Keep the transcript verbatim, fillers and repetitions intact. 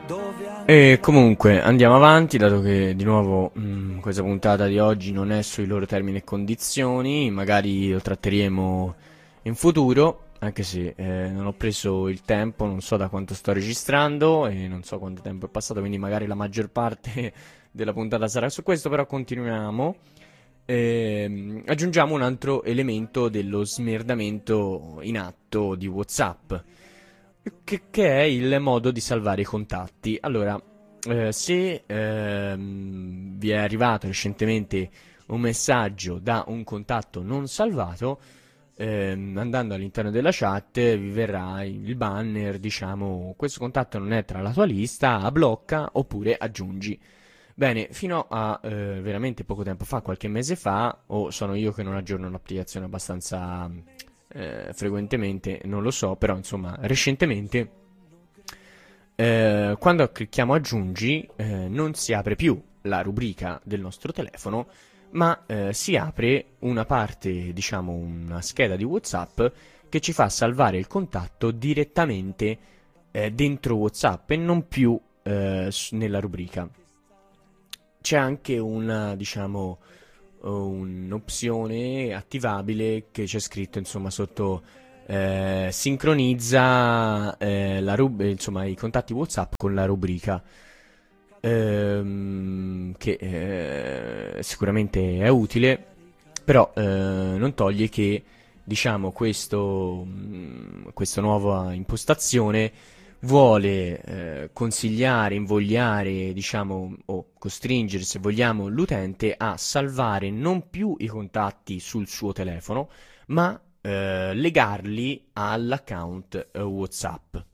E comunque andiamo avanti, dato che di nuovo mh, questa puntata di oggi non è sui loro termini e condizioni, magari lo tratteremo in futuro, anche se eh, non ho preso il tempo, non so da quanto sto registrando e non so quanto tempo è passato, quindi magari la maggior parte della puntata sarà su questo, però continuiamo. Ehm, aggiungiamo un altro elemento dello smerdamento in atto di WhatsApp, che, che è il modo di salvare i contatti. Allora, eh, se ehm, vi è arrivato recentemente un messaggio da un contatto non salvato, ehm, andando all'interno della chat vi verrà il banner, diciamo, questo contatto non è tra la tua lista, blocca oppure aggiungi. Bene, fino a eh, veramente poco tempo fa, qualche mese fa, o sono io che non aggiorno l'applicazione abbastanza eh, frequentemente, non lo so, però insomma, recentemente, eh, quando clicchiamo aggiungi, eh, non si apre più la rubrica del nostro telefono, ma eh, si apre una parte, diciamo, una scheda di WhatsApp che ci fa salvare il contatto direttamente eh, dentro WhatsApp e non più eh, s- nella rubrica. C'è anche una, diciamo, un'opzione attivabile che c'è scritto, insomma, sotto eh, sincronizza eh, la rub- eh, insomma, i contatti WhatsApp con la rubrica. Ehm, che eh, sicuramente è utile, però eh, non toglie che, diciamo, questo, mh, questa nuova impostazione vuole eh, consigliare, invogliare, diciamo, o costringere, se vogliamo, l'utente a salvare non più i contatti sul suo telefono, ma eh, legarli all'account eh, WhatsApp.